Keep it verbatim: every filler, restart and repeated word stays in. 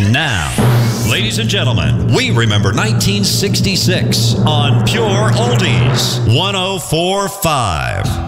And now, ladies and gentlemen, we remember nineteen sixty-six on Pure Oldies one oh four point five.